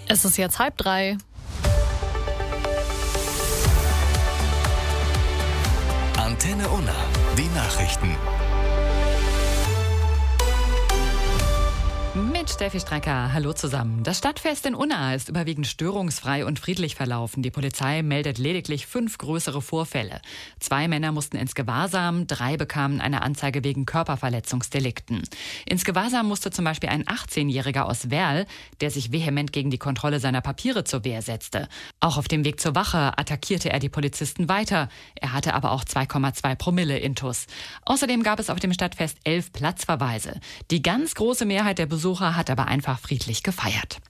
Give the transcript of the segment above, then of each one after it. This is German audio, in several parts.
Es ist jetzt 2:30. Antenne Unna, die Nachrichten. Mit Steffi Strecker, hallo zusammen. Das Stadtfest in Unna ist überwiegend störungsfrei und friedlich verlaufen. Die Polizei meldet lediglich 5 größere Vorfälle. 2 Männer mussten ins Gewahrsam, 3 bekamen eine Anzeige wegen Körperverletzungsdelikten. Ins Gewahrsam musste zum Beispiel ein 18-Jähriger aus Werl, der sich vehement gegen die Kontrolle seiner Papiere zur Wehr setzte. Auch auf dem Weg zur Wache attackierte er die Polizisten weiter. Er hatte aber auch 2,2 Promille Intus. Außerdem gab es auf dem Stadtfest 11 Platzverweise. Die ganz große Mehrheit der Besucher hat aber einfach friedlich gefeiert.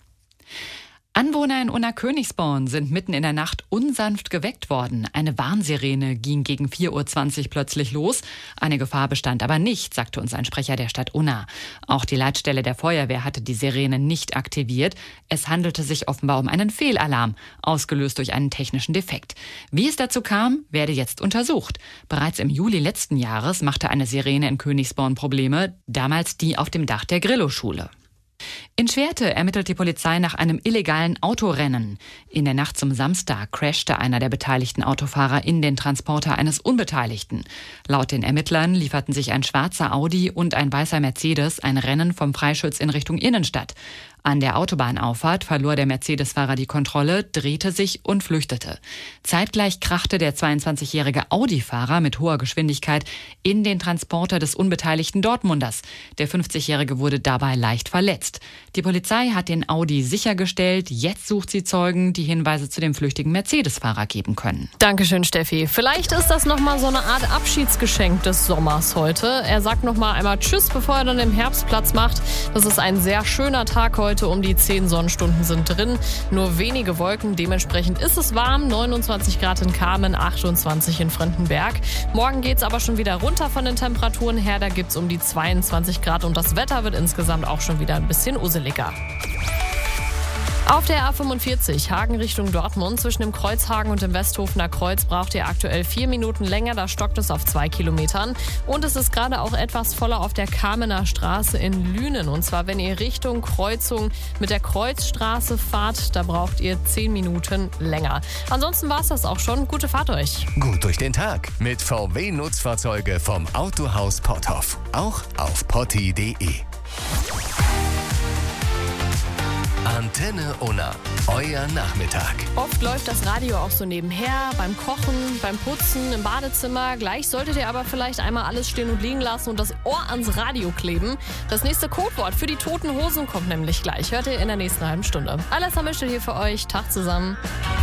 Anwohner in Unna-Königsborn sind mitten in der Nacht unsanft geweckt worden. Eine Warnsirene ging gegen 4:20 Uhr plötzlich los. Eine Gefahr bestand aber nicht, sagte uns ein Sprecher der Stadt Unna. Auch die Leitstelle der Feuerwehr hatte die Sirene nicht aktiviert. Es handelte sich offenbar um einen Fehlalarm, ausgelöst durch einen technischen Defekt. Wie es dazu kam, werde jetzt untersucht. Bereits im Juli letzten Jahres machte eine Sirene in Königsborn Probleme, damals die auf dem Dach der Grillo-Schule. In Schwerte ermittelt die Polizei nach einem illegalen Autorennen. In der Nacht zum Samstag crashte einer der beteiligten Autofahrer in den Transporter eines Unbeteiligten. Laut den Ermittlern lieferten sich ein schwarzer Audi und ein weißer Mercedes ein Rennen vom Freischütz in Richtung Innenstadt. An der Autobahnauffahrt verlor der Mercedes-Fahrer die Kontrolle, drehte sich und flüchtete. Zeitgleich krachte der 22-jährige Audi-Fahrer mit hoher Geschwindigkeit in den Transporter des unbeteiligten Dortmunders. Der 50-jährige wurde dabei leicht verletzt. Die Polizei hat den Audi sichergestellt. Jetzt sucht sie Zeugen, die Hinweise zu dem flüchtigen Mercedes-Fahrer geben können. Dankeschön, Steffi. Vielleicht ist das nochmal so eine Art Abschiedsgeschenk des Sommers heute. Er sagt nochmal einmal Tschüss, bevor er dann im Herbst Platz macht. Das ist ein sehr schöner Tag heute. Um die 10 Sonnenstunden sind drin. Nur wenige Wolken. Dementsprechend ist es warm. 29 Grad in Kamen, 28 in Frentenberg. Morgen geht es aber schon wieder runter von den Temperaturen her. Da gibt es um die 22 Grad und das Wetter wird insgesamt auch schon wieder ein bisschen useliger. Auf der A45 Hagen Richtung Dortmund zwischen dem Kreuzhagen und dem Westhofener Kreuz braucht ihr aktuell 4 Minuten länger. Da stockt es auf 2 Kilometern. Und es ist gerade auch etwas voller auf der Kamener Straße in Lünen. Und zwar, wenn ihr Richtung Kreuzung mit der Kreuzstraße fahrt, da braucht ihr 10 Minuten länger. Ansonsten war es das auch schon. Gute Fahrt euch. Gut durch den Tag mit VW-Nutzfahrzeuge vom Autohaus Potthoff. Auch auf potti.de. Antenne Unna, euer Nachmittag. Oft läuft das Radio auch so nebenher, beim Kochen, beim Putzen, im Badezimmer. Gleich solltet ihr aber vielleicht einmal alles stehen und liegen lassen und das Ohr ans Radio kleben. Das nächste Codewort für die Toten Hosen kommt nämlich gleich. Hört ihr in der nächsten halben Stunde. Alles Mischel hier für euch. Tag zusammen.